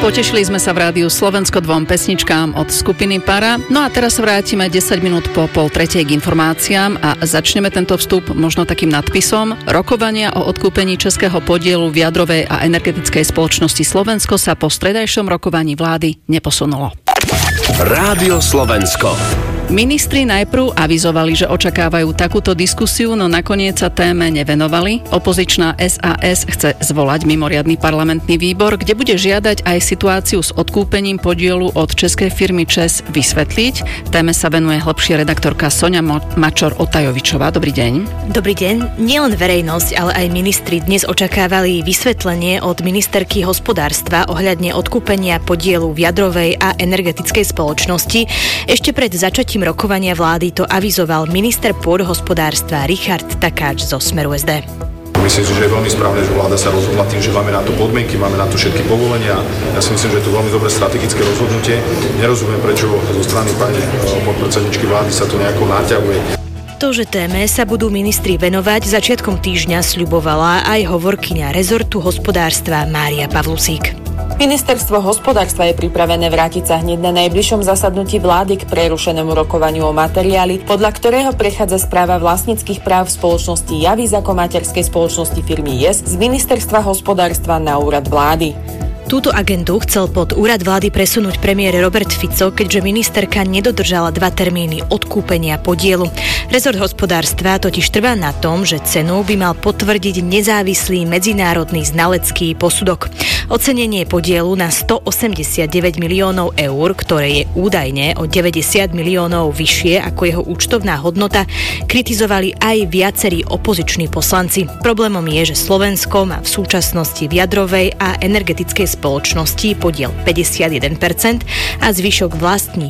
Potešili sme sa v rádiu Slovensko dvom pesničkám od skupiny Para. No a teraz vrátime 10 minút po 2:30 k informáciám a začneme tento vstup možno takým nadpisom. Rokovania o odkúpení českého podielu v jadrovej a energetickej spoločnosti Slovensko sa po stredajšom rokovaní vlády neposunulo. Rádio Slovensko. Ministri najprv avizovali, že očakávajú takúto diskusiu, no nakoniec sa téme nevenovali. Opozičná SAS chce zvolať mimoriadny parlamentný výbor, kde bude žiadať aj situáciu s odkúpením podielu od českej firmy ČEZ vysvetliť. Téme sa venuje hĺbšie redaktorka Soňa Mačor-Otajovičová. Dobrý deň. Dobrý deň. Nielen verejnosť, ale aj ministri dnes očakávali vysvetlenie od ministerky hospodárstva ohľadne odkúpenia podielu v jadrovej a energetickej spoločnosti. Ešte pred začatím rokovania vlády to avizoval minister pôdohospodárstva Richard Takáč zo Smeru SD. Myslím si, že je veľmi správne, že vláda sa rozhodla tým, že máme na to podmienky, máme na to všetky povolenia. Ja si myslím, že je to veľmi dobré strategické rozhodnutie. Nerozumiem, prečo zo strany pani podpredsedničky vlády sa to nejako naťahuje. To, že téme sa budú ministri venovať, začiatkom týždňa sľubovala aj hovorkyňa rezortu hospodárstva Mária Pavlusík. Ministerstvo hospodárstva je pripravené vrátiť sa hneď na najbližšom zasadnutí vlády k prerušenému rokovaniu o materiáli, podľa ktorého prechádza správa vlastníckych práv v spoločnosti Javis ako materskej spoločnosti firmy JES z Ministerstva hospodárstva na úrad vlády. Túto agendu chcel pod úrad vlády presunúť premiér Robert Fico, keďže ministerka nedodržala 2 termíny odkúpenia podielu. Rezort hospodárstva totiž trvá na tom, že cenu by mal potvrdiť nezávislý medzinárodný znalecký posudok. Ocenenie podielu na 189 miliónov eur, ktoré je údajne o 90 miliónov vyššie ako jeho účtovná hodnota, kritizovali aj viacerí opoziční poslanci. Problémom je, že Slovensko má v súčasnosti v jadrovej a energetickej spoločnosti podiel 51% a zvyšok vlastní